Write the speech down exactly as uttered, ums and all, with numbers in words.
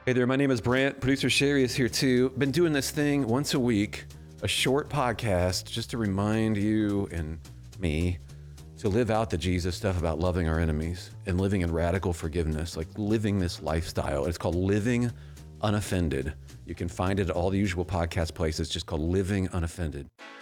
Hey there, my name is Brant. Producer Sherry is here too. Been doing this thing once a week, a short podcast just to remind you and me to live out the Jesus stuff about loving our enemies and living in radical forgiveness, like living this lifestyle. It's called Living Unoffended. You can find it at all the usual podcast places, just called Living Unoffended.